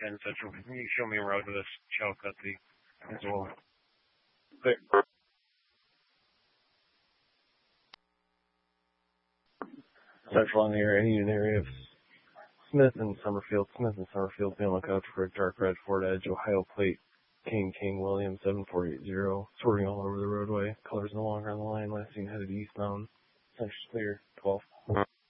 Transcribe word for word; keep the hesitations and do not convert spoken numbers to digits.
ten Central. Can you show me a route to this Chalcott as well? There. Central on the area, Union area of Smith and Summerfield. Smith and Summerfield, be on the lookout for a dark red Ford Edge, Ohio plate, King King William seven four eight zero, swerving all over the roadway. Colors no longer on the line, last seen headed eastbound. Center's clear, twelve.